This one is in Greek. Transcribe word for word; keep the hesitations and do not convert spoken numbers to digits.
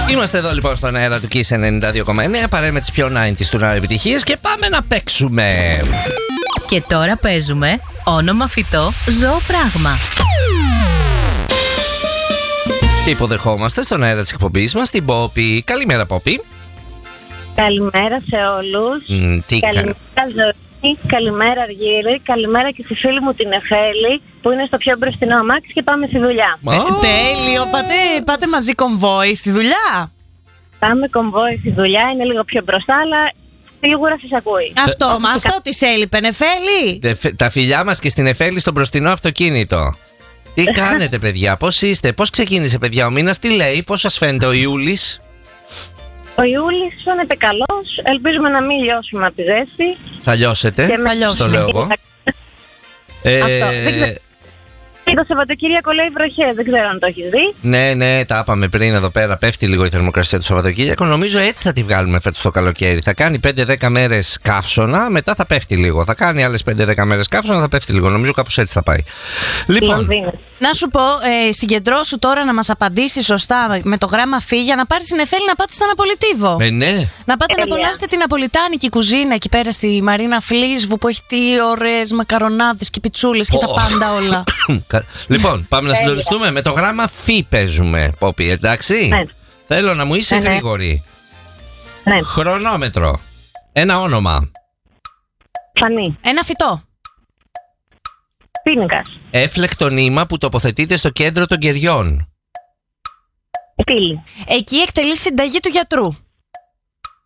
Είμαστε εδώ λοιπόν στον αέρα του Kiss ενενήντα δύο κόμμα εννέα, παρέα με τις πιο ενενήντα του ναού επιτυχίες και πάμε να παίξουμε. Και τώρα παίζουμε όνομα φυτό, ζώο πράγμα. Και υποδεχόμαστε στον αέρα της εκπομπής μας την Πόπη. Καλημέρα Πόπη. Καλημέρα σε όλους. Mm, τι Καλημέρα Ζωή, καλημέρα Αργύρη, καλημέρα και στη φίλη μου την Εφέλη που είναι στο πιο μπροστινό αμάξι και πάμε στη δουλειά. Ε, τέλειο, πάτε, πάτε μαζί κομβόι στη δουλειά. Πάμε κομβόι στη δουλειά, είναι λίγο πιο μπροστά αλλά σίγουρα σας ακούει. Αυτό, μα αυτό της έλειπε, Εφέλη. Τα φιλιά μας και στην Εφέλη στο μπροστινό αυτοκίνητο. Τι κάνετε παιδιά, πώς είστε, πώς ξεκίνησε παιδιά ο μήνας, τι λέει, πώς σας φαίνεται ο Ιούλης? Ο Ιούλης φαίνεται καλός, ελπίζουμε να μην λιώσουμε από τη ζέστη. Θα λιώσετε, Και με- θα λιώσουμε. στο λέω εγώ. Ε, Αυτό, δεν ξέρω. Και το Σαββατοκύριακο λέει βροχές, δεν ξέρω αν το έχεις δει. ναι, ναι, τα είπαμε πριν εδώ πέρα. Πέφτει λίγο η θερμοκρασία του Σαββατοκύριακο. Νομίζω έτσι θα τη βγάλουμε φέτος το καλοκαίρι. Θα κάνει πέντε δέκα μέρες καύσωνα, μετά θα πέφτει λίγο. Θα κάνει άλλες πέντε δέκα μέρες καύσωνα, θα πέφτει λίγο. Νομίζω κάπως έτσι θα πάει. Λοιπόν, Λονδίνο. Να σου πω, ε, συγκεντρώσου τώρα να μας απαντήσει σωστά με το γράμμα φύ για να πάρεις την Εφέλη να πάτε στα Ναπολιτίβο. ε, ναι. Να πάτε να Τέλεια. απολαύσετε την ναπολιτάνικη κουζίνα εκεί πέρα στη Μαρίνα Φλίσβου που έχει τι ωραίες μακαρονάδες και πιτσούλες και τα Ω. πάντα όλα. Λοιπόν, πάμε να συντονιστούμε. Με το γράμμα φι παίζουμε, Πόπη, εντάξει. Ναι. Θέλω να μου είσαι Ναι, ναι. γρήγορη. Ναι, Χρονόμετρο. Ένα όνομα. Φανή, Ένα φυτό. πίνικας, Έφλεκτο νήμα που τοποθετείται στο κέντρο των κεριών. πύλη, Εκεί εκτελεί συνταγή του γιατρού.